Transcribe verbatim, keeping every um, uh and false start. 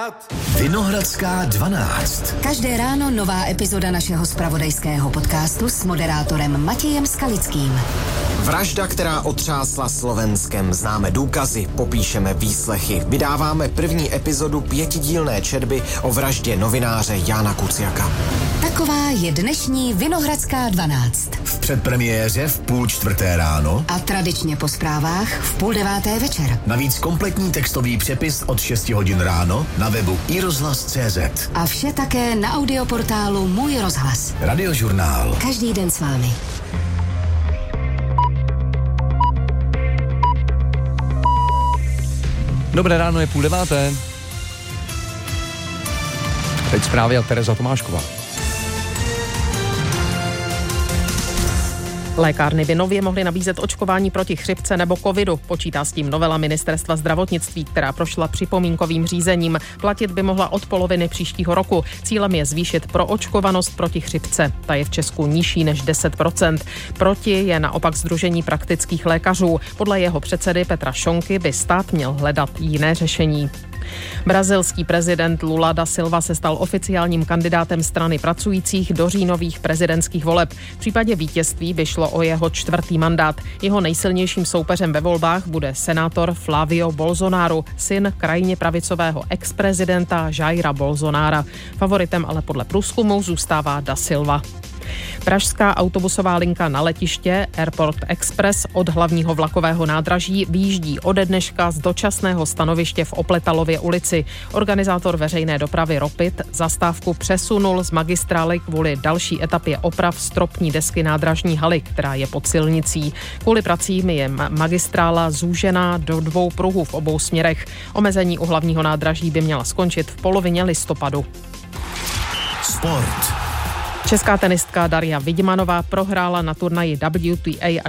hrát. Vinohradská dvanáct. Každé ráno nová epizoda našeho zpravodajského podcastu s moderátorem Matějem Skalickým. Vražda, která otřásla Slovenskem. Známe důkazy, popíšeme výslechy. Vydáváme první epizodu pětidílné četby o vraždě novináře Jána Kuciaka. Taková je dnešní Vinohradská dvanáct. V předpremiéře v půl čtvrté ráno a tradičně po zprávách v půl deváté večer. Navíc kompletní textový přepis od šesti hodin ráno na webu i rozhlas tečka cé zet. A vše také na audioportálu Můj rozhlas. Radiožurnál. Každý den s vámi. Dobré ráno, je půl deváté. Teď zprávy a Tereza Tomášková. Lékárny by nově mohly nabízet očkování proti chřipce nebo covidu. Počítá s tím novela Ministerstva zdravotnictví, která prošla připomínkovým řízením. Platit by mohla od poloviny příštího roku. Cílem je zvýšit proočkovanost proti chřipce. Ta je v Česku nižší než deset procent. Proti je naopak Sdružení praktických lékařů. Podle jeho předsedy Petra Šonky by stát měl hledat jiné řešení. Brazilský prezident Lula da Silva se stal oficiálním kandidátem strany pracujících do říjnových prezidentských voleb. V případě vítězství by šlo o jeho čtvrtý mandát. Jeho nejsilnějším soupeřem ve volbách bude senátor Flávio Bolsonaro, syn krajně pravicového ex-prezidenta Jaira Bolsonara. Favoritem ale podle průzkumu zůstává da Silva. Pražská autobusová linka na letiště Airport Express od hlavního vlakového nádraží vyjíždí ode dneška z dočasného stanoviště v Opletalově ulici. Organizátor veřejné dopravy Ropit zastávku přesunul z magistrály kvůli další etapě oprav stropní desky nádražní haly, která je pod silnicí. Kvůli pracím je magistrála zúžená do dvou pruhů v obou směrech. Omezení u hlavního nádraží by měla skončit v polovině listopadu. Sport. Česká tenistka Daria Vidmanová prohrála na turnaji W T A